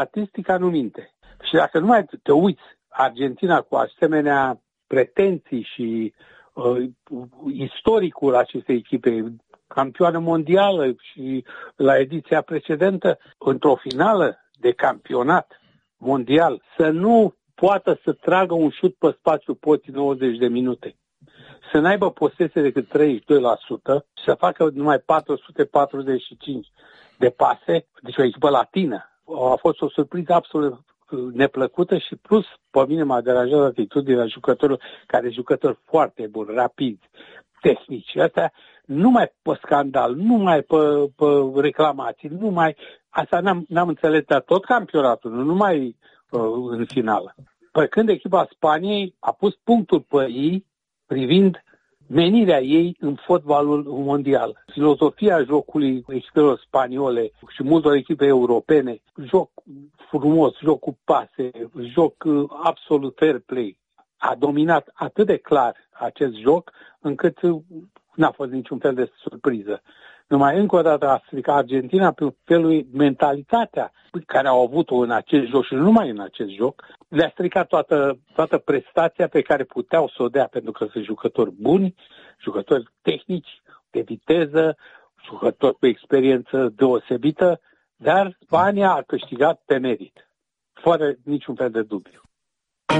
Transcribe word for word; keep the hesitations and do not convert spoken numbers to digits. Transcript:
Statistica nu minte. Și dacă nu mai te uiți, Argentina cu asemenea pretenții și uh, istoricul acestei echipe, campioană mondială și la ediția precedentă, într-o finală de campionat mondial, să nu poată să tragă un șut pe spațiu poții nouăzeci de minute, să n-aibă posesie decât treizeci și doi la sută și să facă numai patru sute patruzeci și cinci de pase, deci o echipă latină. A fost o surpriză absolut neplăcută și plus, pe mine m-a deranjat atitudinea jucătorilor, care sunt jucători foarte buni, rapizi, tehnici. Astea numai pe scandal, numai pe, pe reclamații, numai... Asta n-am, n-am înțeles, dar tot campionatul, nu numai uh, în finală. Păi când echipa Spaniei a pus punctul pe ei privind menirea ei în fotbalul mondial. Filozofia jocului echipelor spaniole și multor echipe europene, joc frumos, joc cu pase, joc absolut fair play, a dominat atât de clar acest joc încât n-a fost niciun fel de surpriză. Numai încă o dată a stricat Argentina pe felul, mentalitatea care au avut-o în acest joc și nu numai în acest joc, le-a stricat toată, toată prestația pe care puteau să o dea, pentru că sunt jucători buni, jucători tehnici, de viteză, jucători cu experiență deosebită, dar Spania a câștigat pe merit, fără niciun fel de dubiu.